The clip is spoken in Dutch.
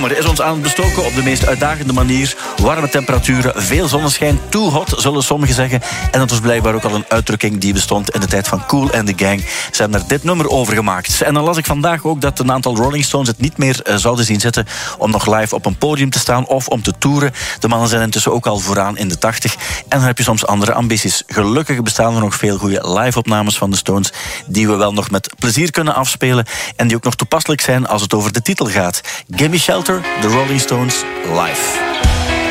Er is ons aan het bestoken op de meest uitdagende manier. Warme temperaturen, veel zonneschijn, too hot, zullen sommigen zeggen. En dat was blijkbaar ook al een uitdrukking die bestond in de tijd van Kool and the Gang. Ze hebben er dit nummer over gemaakt. En dan las ik vandaag ook dat een aantal Rolling Stones het niet meer zouden zien zitten om nog live op een podium te staan of om te toeren. De mannen zijn intussen ook al vooraan in de 80. En dan heb je soms andere ambities. Gelukkig bestaan er nog veel goede live-opnames van de Stones die we wel nog met plezier kunnen afspelen en die ook nog toepasselijk zijn als het over de titel gaat. Gimme Shelter, The Rolling Stones, live.